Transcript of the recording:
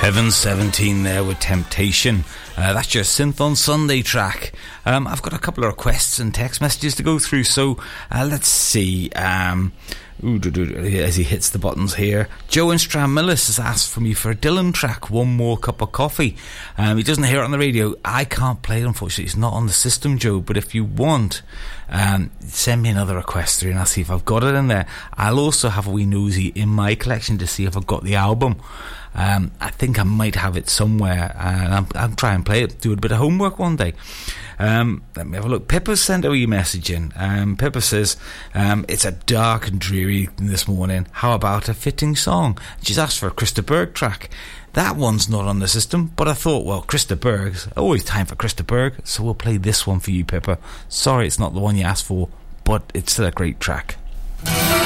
Heaven 17 there with Temptation. That's your Synth on Sunday track. I've got a couple of requests and text messages to go through, so let's see. As he hits the buttons here, Joe in Stranmillis has asked for me for a Dylan track, One More Cup of Coffee. He doesn't hear it on the radio. I can't play it, unfortunately. It's not on the system, Joe, but if you want, send me another request through and I'll see if I've got it in there. I'll also have a wee nosy in my collection to see if I've got the album. I think I might have it somewhere, and I'll try and play it, do a bit of homework one day. Let me have a look. Pippa sent a wee message in. Pippa says, it's a dark and dreary this morning. How about a fitting song? She's asked for a Krista Berg track. That one's not on the system, but I thought, well, Krista Berg's always time for Krista Berg, so we'll play this one for you, Pippa. Sorry it's not the one you asked for, but it's still a great track.